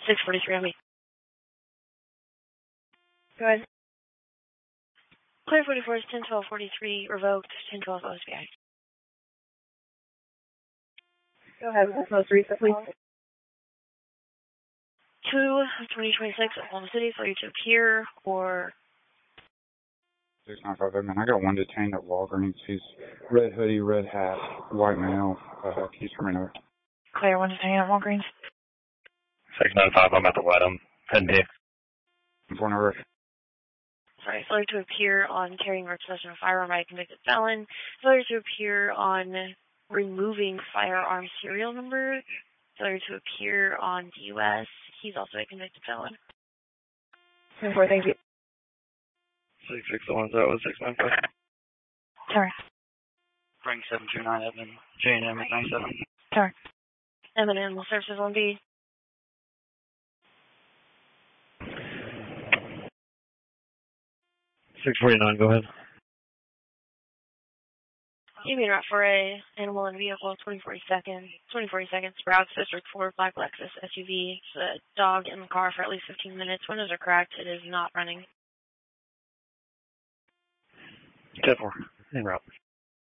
643 on me. Go ahead. Clear 44 is 10-12-43, revoked 10-12 OSBI. Go ahead, most recent, please. 2/2026, Oklahoma City, for you to appear, or... 695, man. I got one detained at Walgreens. He's red hoodie, red hat, white male. He's from another. Clear, one detained at Walgreens. 695, I'm at the Wedham. 10D. For number. Sorry, failure to appear on carrying or possession of a firearm by a convicted felon. Failure to appear on removing firearm serial number. Failure to appear on DUS. He's also a convicted felon. 10-4, thank you. 661, that was 695. Sorry. Frank 729, Evan, J&M at 97. Sorry. M&M Services 1B. $649, go ahead. You mean route for a animal and vehicle, 2040 seconds, Browse District 4, Black Lexus SUV. It's a dog in the car for at least 15 minutes. Windows are cracked. It is not running. 10-4, en route.